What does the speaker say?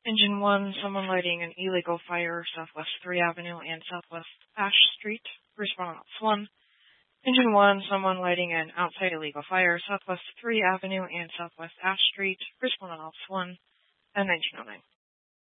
Engine 1, someone lighting an illegal fire, Southwest 3 Avenue and Southwest Ash Street. Respond on Ops 1. Engine 1, someone lighting an outside illegal fire, Southwest 3 Avenue and Southwest Ash Street. Respond on Ops 1 and 1909.